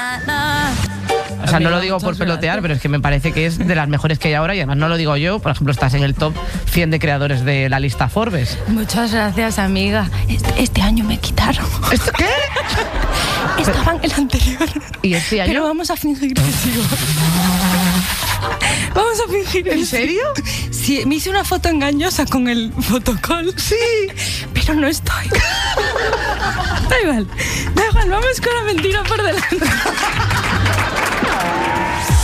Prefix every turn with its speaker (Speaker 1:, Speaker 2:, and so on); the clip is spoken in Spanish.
Speaker 1: O sea, no lo digo por pelotear, pero es que me parece que es de las mejores que hay ahora y además no lo digo yo. Por ejemplo, estás en el top 100 de creadores de la lista Forbes.
Speaker 2: Muchas gracias, amiga. Este año me quitaron.
Speaker 1: ¿Qué?
Speaker 2: Estaba en el anterior.
Speaker 1: ¿Y este año?
Speaker 2: Pero vamos a fingir que sigo. Vamos a fingir.
Speaker 1: ¿En serio?
Speaker 2: Sí, me hice una foto engañosa con el fotocall.
Speaker 1: Sí.
Speaker 2: Pero no estoy. Da igual, vamos con la mentira por delante.